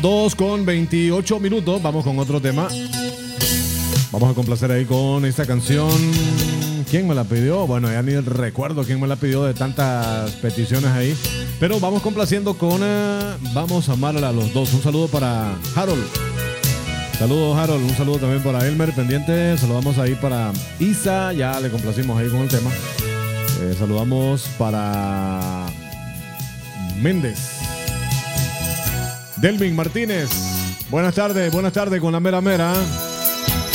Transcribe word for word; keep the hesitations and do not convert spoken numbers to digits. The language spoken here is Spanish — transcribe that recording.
dos con veintiocho minutos. Vamos con otro tema. Vamos a complacer ahí con esta canción. ¿Quién me la pidió? Bueno, ya ni recuerdo quién me la pidió de tantas peticiones ahí. Pero vamos complaciendo con uh, Vamos a amar a los dos. Un saludo para Harold. Saludos, Harold. Un saludo también para Elmer, pendiente. Saludamos ahí para Isa. Ya le complacimos ahí con el tema. Eh, saludamos para Méndez. Delvin Martínez. Buenas tardes, buenas tardes con la mera mera.